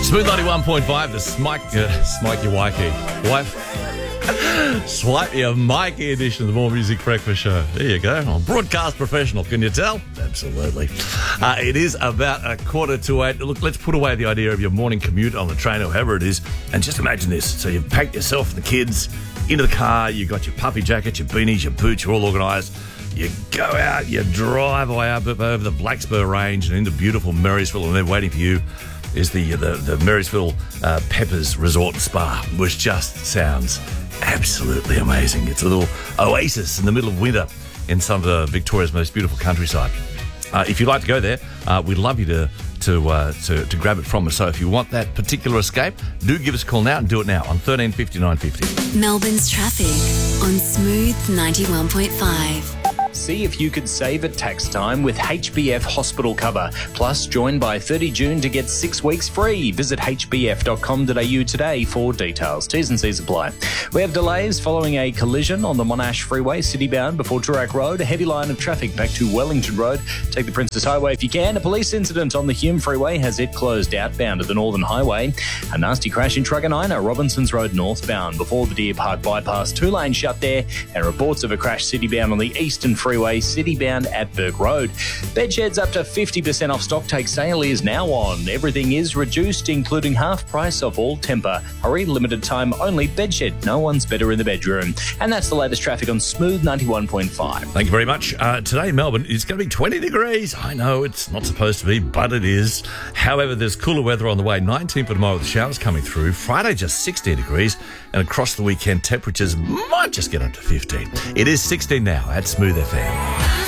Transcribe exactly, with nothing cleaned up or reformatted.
Smooth ninety-one point five, the Smike, uh, Smike your Waikey. Wipe. Swipe your Mikey edition of the More Music Breakfast Show. There you go. I'm broadcast professional. Can you tell? Absolutely. Uh, it is about a quarter to eight. Look, let's put away the idea of your morning commute on the train or however it is, and just imagine this. So you've packed yourself and the kids into the car. You've got your puffy jacket, your beanies, your boots. You're all organised. You go out, you drive away up over the Blackspur Range and into beautiful Marysville, and then waiting for you is the the, the Marysville uh, Peppers Resort and Spa, which just sounds absolutely amazing. It's a little oasis in the middle of winter in some of uh, Victoria's most beautiful countryside. Uh, if you'd like to go there, uh, we'd love you to to, uh, to to grab it from us. So if you want that particular escape, do give us a call now and do it now on thirteen fifty, nine fifty. Melbourne's traffic on Smooth ninety-one point five. See if you could save at tax time with H B F Hospital Cover. Plus, join by thirty June to get six weeks free. Visit h b f dot com dot a u today for details. T's and C's apply. We have delays following a collision on the Monash Freeway, city-bound before Toorak Road. A heavy line of traffic back to Wellington Road. Take the Princess Highway if you can. A police incident on the Hume Freeway has it closed outbound at the Northern Highway. A nasty crash in Truganina, Robinsons Road northbound. Before the Deer Park bypass, two lanes shut there. And reports of a crash city-bound on the Eastern Freeway, city-bound at Burke Road. Bedsheds up to fifty percent off stock take sale is now on. Everything is reduced, including half price of all Temper. Hurry, limited time only. Bedshed, no one's better in the bedroom. And that's the latest traffic on Smooth ninety-one point five. Thank you very much. Uh, today, Melbourne, it's going to be twenty degrees. I know it's not supposed to be, but it is. However, there's cooler weather on the way. nineteen for tomorrow with showers coming through. Friday, just sixteen degrees. And across the weekend, temperatures might just get up to fifteen. It is sixteen now at Smooth F M.